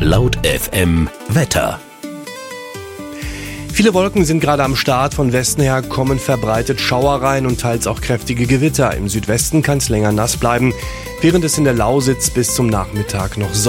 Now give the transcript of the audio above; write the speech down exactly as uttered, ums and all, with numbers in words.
Laut F M Wetter. Viele Wolken sind gerade am Start. Von Westen her kommen verbreitet Schauer rein und teils auch kräftige Gewitter. Im Südwesten kann es länger nass bleiben, während es in der Lausitz bis zum Nachmittag noch sonnig